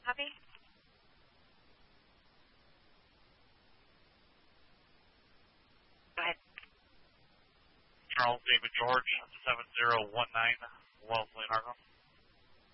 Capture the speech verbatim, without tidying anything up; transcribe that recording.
Copy. Go ahead. Charles David George, seven zero one nine, Wellesley, Argo.